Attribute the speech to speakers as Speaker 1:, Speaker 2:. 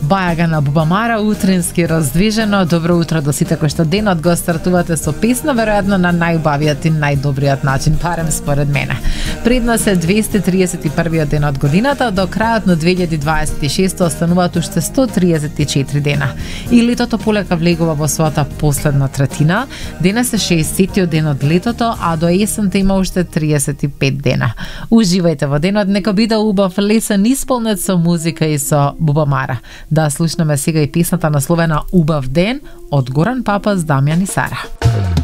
Speaker 1: Бајага на Бубамара, утрински раздвижено. Добро утро до сите кои што денот го стартувате со песна, веројатно на најубавиот и најдобриот начин, барем според мене. Пред нас е 231 ден од годината, до крајот на 2026 остануваат уште 134 дена. И летото полека влегува во својата последна третина. Денес е 60-тиот ден од летото, а до есента има уште 35 дена. Уживајте во денот, нека биде убав, лесен, исполнет со музика и со Бубамара. Да слушнеме сега и песната насловена "Убав ден" од Горан Папа с Дамјан и Сара.